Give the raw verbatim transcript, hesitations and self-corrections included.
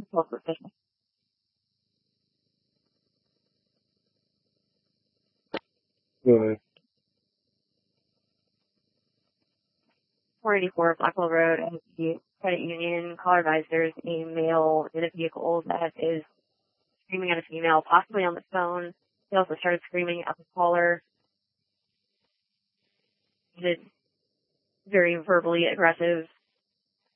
Good. four eighty-four Blackwell Road at the credit union. Caller advised there's a male in a vehicle that is screaming at a female, possibly on the phone. He also started screaming at the caller. He is very verbally aggressive.